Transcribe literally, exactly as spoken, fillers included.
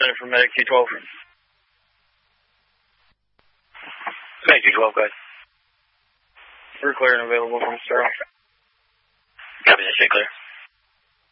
minute for Medic Q twelve. Medic Q twelve, go ahead. We're clear and available from Sterling. Copy that, stay clear.